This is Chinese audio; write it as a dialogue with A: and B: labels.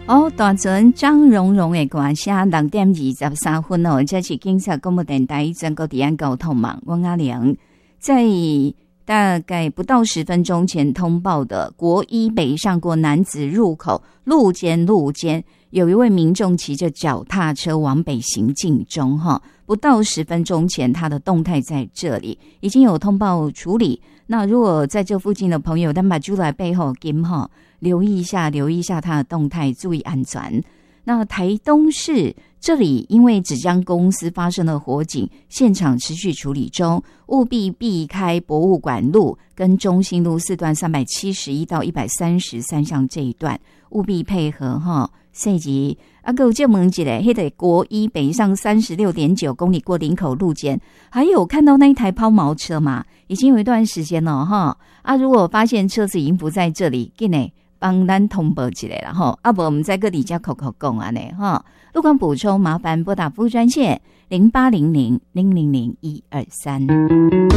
A: 哦，大船张荣荣的歌声6點23分哦，這是警察廣播電台全國治安交通網，我阿良在大概不到10分鐘前通報的國一北上國男子入口路肩有一位民眾騎着腳踏車往北行進中哈，不到10分鐘前他的動態在這裡已經有通報處理。那如果在這附近的朋友，但把出來背後跟哈留意一下他的動態，注意安全。那台東市這裡因為紙漿公司發生了火警，現場持續處理中，務必避開博物館路跟中心路4段371到133巷這一段，務必配合哈。細節啊，還有這問一下，那個國一北上36.9公里過林口路肩，還有看到那一台拋錨車嘛？已經有一段時間了哈。啊，如果發現車子已經不在這裡，緊呢幫咱通報一下啦哈。啊，不我們再個裡家口講啊呢哈。路況補充，麻煩撥打服務專線0800000123。